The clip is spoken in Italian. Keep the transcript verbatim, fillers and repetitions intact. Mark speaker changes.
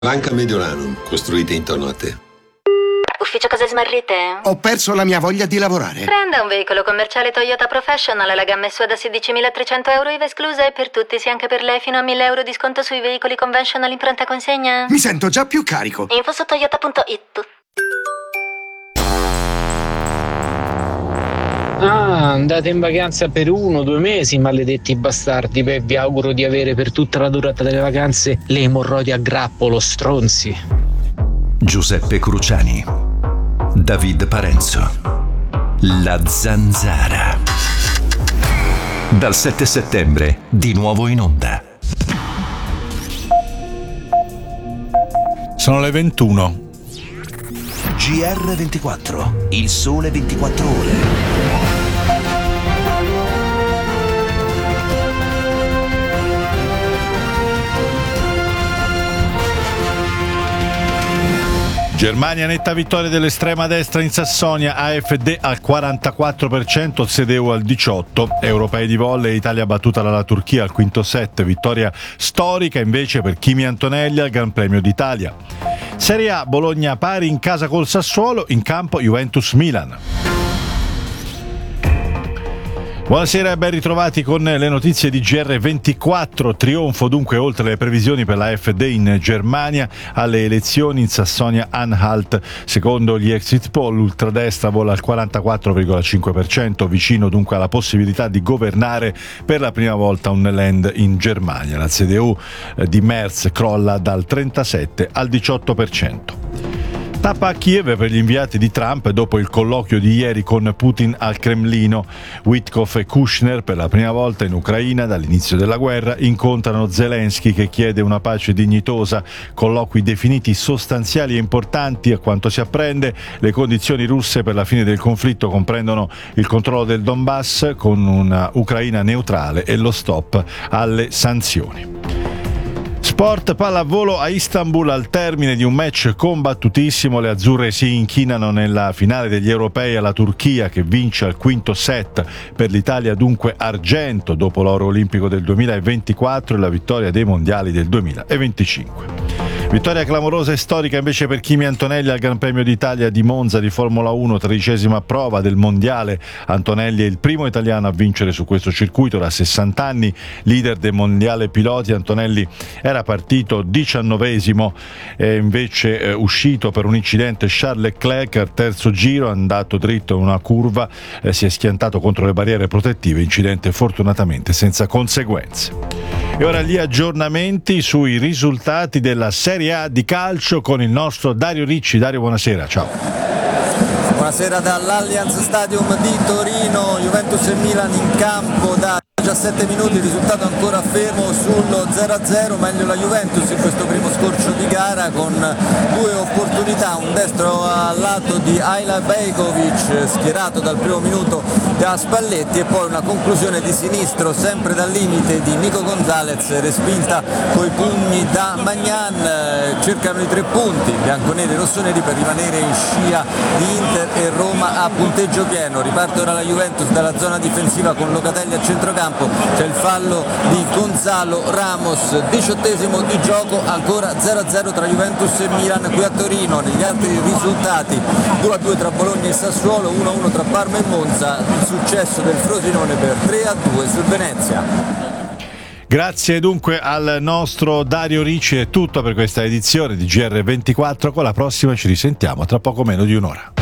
Speaker 1: Banca Mediolanum, costruite intorno a te.
Speaker 2: Ufficio cose smarrite?
Speaker 3: Ho perso la mia voglia di lavorare.
Speaker 2: Prenda un veicolo commerciale Toyota Professional alla gamma S U A da sedicimilatrecento euro I V A esclusa e per tutti, sia anche per lei, fino a mille euro di sconto sui veicoli conventional in pronta consegna.
Speaker 3: Mi sento già più carico.
Speaker 2: Info su toyota punto it.
Speaker 4: Ah, andate in vacanza per uno o due mesi, maledetti bastardi. Beh, vi auguro di avere per tutta la durata delle vacanze le emorroidi a grappolo, stronzi.
Speaker 5: Giuseppe Cruciani, David Parenzo, La Zanzara. Dal sette settembre, di nuovo in onda.
Speaker 6: Sono le ventuno.
Speaker 5: G R ventiquattro, il sole ventiquattro ore.
Speaker 6: Germania, netta vittoria dell'estrema destra in Sassonia, A F D al quarantaquattro per cento, C D U al diciotto per cento. Europei di volley, Italia battuta dalla Turchia al quinto set, vittoria storica invece per Kimi Antonelli al Gran Premio d'Italia. Serie A, Bologna pari in casa col Sassuolo, in campo Juventus-Milan. Buonasera e ben ritrovati con le notizie di G R ventiquattro. Trionfo dunque oltre le previsioni per la A F D in Germania alle elezioni in Sassonia-Anhalt. Secondo gli exit poll, l'ultradestra vola al quarantaquattro virgola cinque per cento, vicino dunque alla possibilità di governare per la prima volta un Land in Germania. La C D U di Merz crolla dal trentasette al diciotto per cento. Tappa a Kiev per gli inviati di Trump dopo il colloquio di ieri con Putin al Cremlino. Witkoff e Kushner, per la prima volta in Ucraina dall'inizio della guerra, incontrano Zelensky che chiede una pace dignitosa. Colloqui definiti sostanziali e importanti. A quanto si apprende, le condizioni russe per la fine del conflitto comprendono il controllo del Donbass con una Ucraina neutrale e lo stop alle sanzioni. Sport pallavolo a Istanbul, al termine di un match combattutissimo le azzurre si inchinano nella finale degli europei alla Turchia, che vince al quinto set. Per l'Italia dunque argento dopo l'oro olimpico del duemilaventiquattro e la vittoria dei mondiali del duemilaventicinque. Vittoria clamorosa e storica invece per Kimi Antonelli al Gran Premio d'Italia di Monza di Formula uno, tredicesima prova del mondiale. Antonelli è il primo italiano a vincere su questo circuito da sessanta anni, leader del mondiale piloti. Antonelli era partito diciannovesimo e invece eh, uscito per un incidente Charles Leclerc al terzo giro, è andato dritto in una curva, eh, si è schiantato contro le barriere protettive, incidente fortunatamente senza conseguenze. E ora gli aggiornamenti sui risultati della Serie A di calcio con il nostro Dario Ricci. Dario, buonasera, ciao.
Speaker 7: Buonasera dall'Allianz Stadium di Torino, Juventus e Milan in campo da diciassette minuti, risultato ancora fermo sullo zero a zero, meglio la Juventus in questo primo scorcio di gara con due opportunità, un destro al lato di Ajla Bejkovic schierato dal primo minuto da Spalletti e poi una conclusione di sinistro sempre dal limite di Nico Gonzalez, respinta coi pugni da Magnan. Cercano i tre punti bianconeri e rossoneri per rimanere in scia di Inter e Roma a punteggio pieno. Riparte ora la Juventus dalla zona difensiva con Locatelli a centrocampo, c'è il fallo di Gonzalo Ramos, diciottesimo di gioco, ancora zero a zero tra Juventus e Milan qui a Torino. Negli altri risultati due a due tra Bologna e Sassuolo, uno a uno tra Parma e Monza, il successo del Frosinone per tre a due sul Venezia.
Speaker 6: Grazie dunque al nostro Dario Ricci, è tutto per questa edizione di G R ventiquattro, con la prossima ci risentiamo tra poco meno di un'ora.